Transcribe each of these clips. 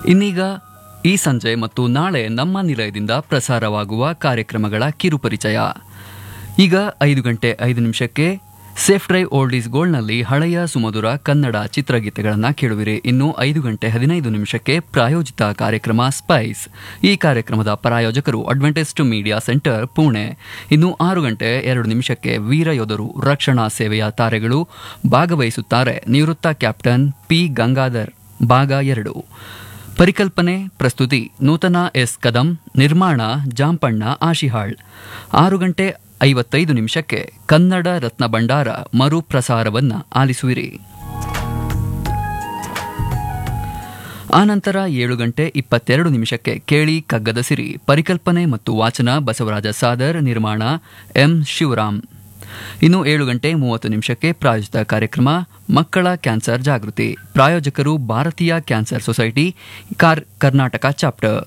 ಇನ್ನೀಗ ಈ ಸಂಜೆ ಮತ್ತು ನಾಳೆ ನಮ್ಮ ನಿಲಯದಿಂದ ಪ್ರಸಾರವಾಗುವ ಕಾರ್ಯಕ್ರಮಗಳ ಕಿರುಪರಿಚಯ. ಈಗ 5:05 ಸೇಫ್ ಡ್ರೈವ್ ಓಲ್ಡ್ ಈಸ್ ಗೋಲ್ಡ್ನಲ್ಲಿ ಹಳೆಯ ಸುಮಧುರ ಕನ್ನಡ ಚಿತ್ರಗೀತೆಗಳನ್ನು ಕೇಳುವಿರಿ. ಇನ್ನು 5:15 ಪ್ರಾಯೋಜಿತ ಕಾರ್ಯಕ್ರಮ ಸ್ಪೈಸ್. ಈ ಕಾರ್ಯಕ್ರಮದ ಪ್ರಾಯೋಜಕರು ಅಡ್ವೆಂಟಿಸ್ಟ್ ಮೀಡಿಯಾ ಸೆಂಟರ್ ಪುಣೆ. ಇನ್ನು 6:02 ವೀರ ಯೋಧರು ರಕ್ಷಣಾ ಸೇವೆಯ ತಾರೆಗಳು ಭಾಗವಹಿಸುತ್ತಾರೆ. ನಿವೃತ್ತ ಕ್ಯಾಪ್ಟನ್ ಪಿ ಗಂಗಾಧರ್ ಭಾಗ 2. ಪರಿಕಲ್ಪನೆ ಪ್ರಸ್ತುತಿ ನೂತನ ಎಸ್ ಕದಂ, ನಿರ್ಮಾಣ ಜಾಂಪಣ್ಣ ಆಶಿಹಾಳ್. 6:55 ಕನ್ನಡ ರತ್ನ ಭಂಡಾರ ಮರು ಪ್ರಸಾರವನ್ನ ಆಲಿಸುವಿರಿ. ಆನಂತರ 7:22 ಕೇಳಿ ಕಗ್ಗದ ಸಿರಿ. ಪರಿಕಲ್ಪನೆ ಮತ್ತು ವಾಚನ ಬಸವರಾಜ ಸಾದರ್, ನಿರ್ಮಾಣ ಎಂ ಶಿವರಾಮ್. ಇನ್ನು 7:30 ಪ್ರಾಯೋಜಿತ ಕಾರ್ಯಕ್ರಮ ಮಕ್ಕಳ ಕ್ಯಾನ್ಸರ್ ಜಾಗೃತಿ. ಪ್ರಾಯೋಜಕರು ಭಾರತೀಯ ಕ್ಯಾನ್ಸರ್ ಸೊಸೈಟಿ ಕರ್ನಾಟಕ ಚಾಪ್ಟರ್.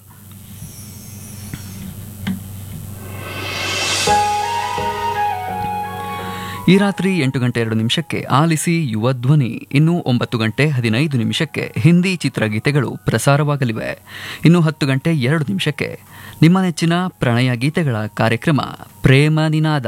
ಈ ರಾತ್ರಿ 8:02 ಆಲಿಸಿ ಯುವ ಧ್ವನಿ. ಇನ್ನು 9:15 ಹಿಂದಿ ಚಿತ್ರಗೀತೆಗಳು ಪ್ರಸಾರವಾಗಲಿವೆ. ಇನ್ನು 10:02 ನಿಮ್ಮ ನೆಚ್ಚಿನ ಪ್ರಣಯ ಗೀತೆಗಳ ಕಾರ್ಯಕ್ರಮ ಪ್ರೇಮ ನಿನಾದ.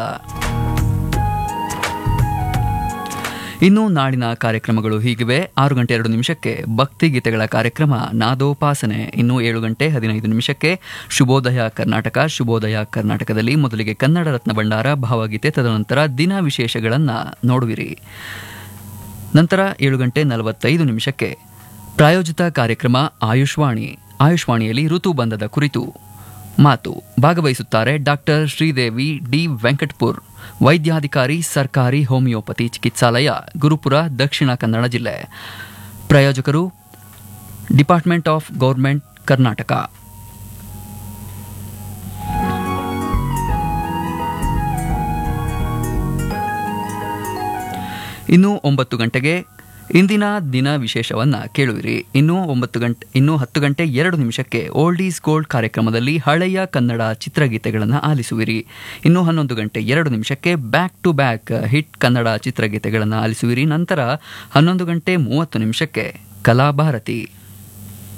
ಇನ್ನು ನಾಡಿನ ಕಾರ್ಯಕ್ರಮಗಳು ಹೀಗಿವೆ. 6:02 ಭಕ್ತಿ ಗೀತೆಗಳ ಕಾರ್ಯಕ್ರಮ ನಾದೋಪಾಸನೆ. ಇನ್ನು 7:15 ಶುಭೋದಯ ಕರ್ನಾಟಕ. ಶುಭೋದಯ ಕರ್ನಾಟಕದಲ್ಲಿ ಮೊದಲಿಗೆ ಕನ್ನಡ ರತ್ನ ಭಂಡಾರ ಭಾವಗೀತೆ, ತದನಂತರ ದಿನ ವಿಶೇಷಗಳನ್ನು ನೋಡುವಿರಿ. ನಂತರ 7:45 ಪ್ರಾಯೋಜಿತ ಕಾರ್ಯಕ್ರಮ ಆಯುಷ್ವಾಣಿ. ಆಯುಷ್ವಾಣಿಯಲ್ಲಿ ಋತುಬಂಧದ ಕುರಿತು ಮಾತು. ಭಾಗವಹಿಸುತ್ತಾರೆ ಡಾಕ್ಟರ್ ಶ್ರೀದೇವಿ ಡಿ ವೆಂಕಟಪುರ್, ವೈದ್ಯಾಧಿಕಾರಿ, ಸರ್ಕಾರಿ ಹೋಮಿಯೋಪತಿ ಚಿಕಿತ್ಸಾಲಯ, ಗುರುಪುರ, ದಕ್ಷಿಣ ಕನ್ನಡ ಜಿಲ್ಲೆ. ಪ್ರಾಯೋಜಕರು ಡಿಪಾರ್ಟ್ಮೆಂಟ್ ಆಫ್ ಗೌರ್ಮೆಂಟ್ ಕರ್ನಾಟಕ. ಇನ್ನು 9 ಇಂದಿನ ದಿನ ವಿಶೇಷವನ್ನ ಕೇಳುವಿರಿ. ಇನ್ನು 10:02 ಓಲ್ಡ್ ಈಸ್ ಗೋಲ್ಡ್ ಕಾರ್ಯಕ್ರಮದಲ್ಲಿ ಹಳೆಯ ಕನ್ನಡ ಚಿತ್ರಗೀತೆಗಳನ್ನು ಆಲಿಸುವಿರಿ. ಇನ್ನು 11:02 back to back hit Kannada ಚಿತ್ರಗೀತೆಗಳನ್ನು ಆಲಿಸುವಿರಿ. ನಂತರ 11:30 ಕಲಾಭಾರತಿ.